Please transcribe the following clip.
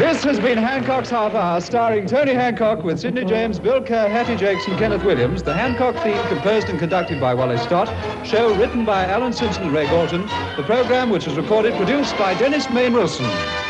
This has been Hancock's Half Hour, starring Tony Hancock with Sidney James, Bill Kerr, Hattie Jakes and Kenneth Williams. The Hancock theme composed and conducted by Wally Stott. Show written by Alan Simpson and Ray Galton. The programme, which was recorded, produced by Dennis Main Wilson.